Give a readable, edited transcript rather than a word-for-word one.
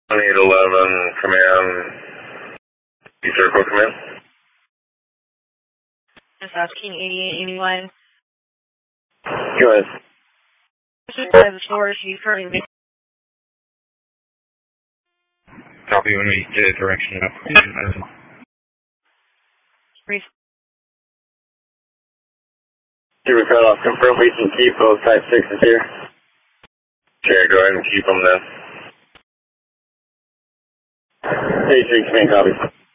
2811 command, circle command. Just asking 8881. Go ahead. The storage you currently. Copy when we get a direction up. Super cutoff, confirm we can keep both type 6s here. Okay, go ahead and keep them then. Hey, 3 command copy.